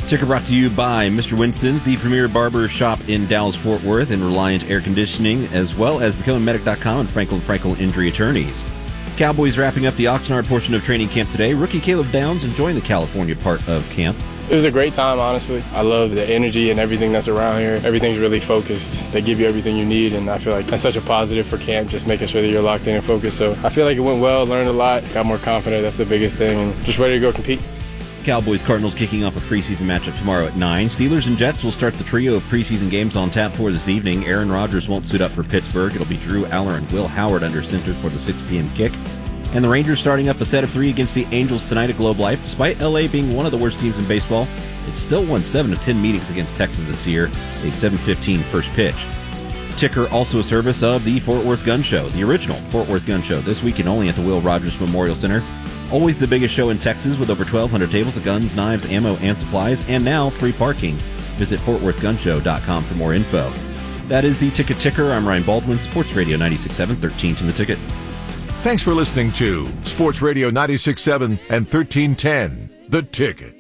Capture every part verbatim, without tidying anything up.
Ticker brought to you by Mister Winston's, the premier barber shop in Dallas-Fort Worth, and Reliant Air Conditioning, as well as Become A Medic dot com and Franklin Frankel Injury Attorneys. Cowboys wrapping up the Oxnard portion of training camp today. Rookie Caleb Downs enjoying the California part of camp. It was a great time, honestly. I love the energy and everything that's around here. Everything's really focused. They give you everything you need, and I feel like that's such a positive for camp, just making sure that you're locked in and focused. So I feel like it went well, learned a lot, got more confident. That's the biggest thing, and just ready to go compete. Cowboys-Cardinals kicking off a preseason matchup tomorrow at nine. Steelers and Jets will start the trio of preseason games on tap for this evening. Aaron Rodgers won't suit up for Pittsburgh. It'll be Drew Aller and Will Howard under center for the six p.m. kick. And the Rangers starting up a set of three against the Angels tonight at Globe Life. Despite L A being one of the worst teams in baseball, it still won seven of ten meetings against Texas this year, a seven fifteen first pitch. Ticker also a service of the Fort Worth Gun Show, the original Fort Worth Gun Show, this weekend only at the Will Rogers Memorial Center. Always the biggest show in Texas with over twelve hundred tables of guns, knives, ammo, and supplies, and now free parking. Visit fort worth gun show dot com for more info. That is the Ticket Ticker. I'm Ryan Baldwin, Sports Radio ninety-six point seven, thirteen ten The Ticket. Thanks for listening to Sports Radio ninety-six point seven and thirteen ten The Ticket.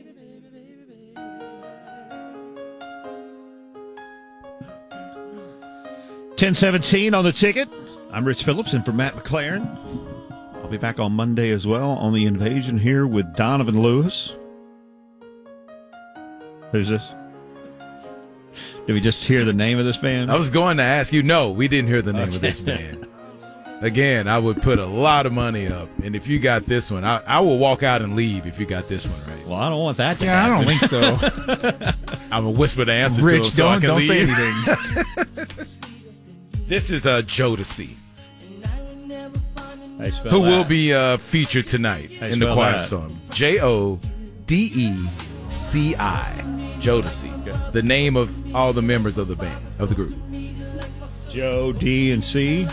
ten seventeen on The Ticket. I'm Rich Phillips, and for Matt McLaren. I'll be back on Monday as well on The Invasion here with Donovan Lewis. Who's this? Did we just hear the name of this band? I was going to ask you. No, we didn't hear the name okay. of this band. Again, I would put a lot of money up, and if you got this one, I, I will walk out and leave if you got this one right. Well, I don't want that to yeah, happen. I don't think so. I'm going to whisper the answer Rich, to him so don't, I can don't leave. say anything. This is uh, Jodeci, who who will be uh, featured tonight in the Quiet that? Storm. J O D E C I, Jodeci, okay. The name of all the members of the band, of the group. Joe, D, and C.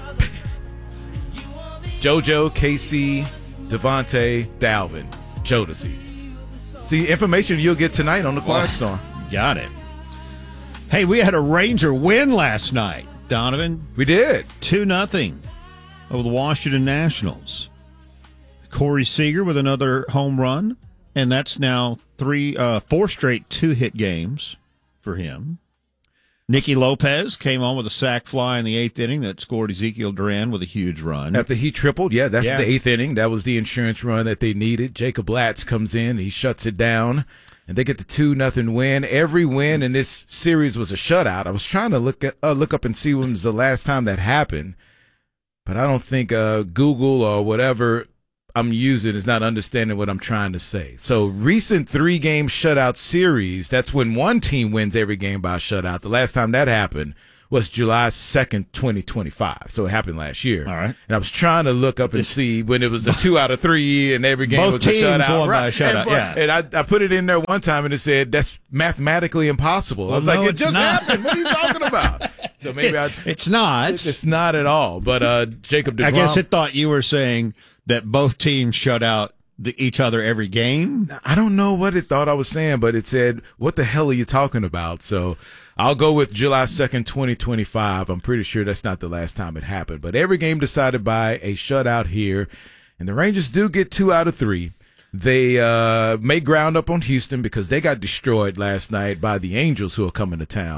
JoJo, K C, Devontae, Dalvin, Jodeci. See, information you'll get tonight on the Quiet Storm. Got it. Hey, we had a Ranger win last night, Donovan. We did. two nothing over the Washington Nationals. Corey Seager with another home run, and that's now three, uh, four straight two-hit games for him. Nicky Lopez came on with a sac fly in the eighth inning that scored Ezekiel Duran with a huge run. After he tripled, yeah, that's yeah. the eighth inning. That was the insurance run that they needed. Jacob Latz comes in, he shuts it down, and they get the two nothing win. Every win in this series was a shutout. I was trying to look at, uh, look up and see when was the last time that happened, but I don't think uh, Google or whatever I'm using is not understanding what I'm trying to say. So recent three-game shutout series, that's when one team wins every game by a shutout. The last time that happened was July second, twenty twenty-five. So it happened last year. All right. And I was trying to look up and see when it was a two out of three and every game Both was a shutout. teams won by a Right. shutout, and, yeah. And I, I put it in there one time and it said, that's mathematically impossible. Well, I was no, like, it it's just not. happened. What are you talking about? So maybe I, It's not. It's, it's not at all. But uh, Jacob DeGrom. I guess it thought you were saying that both teams shut out the, each other every game. I don't know what it thought I was saying, but it said, what the hell are you talking about? So I'll go with July second, twenty twenty-five. I'm pretty sure that's not the last time it happened. But every game decided by a shutout here. And the Rangers do get two out of three. They uh, make ground up on Houston because they got destroyed last night by the Angels who are coming to town.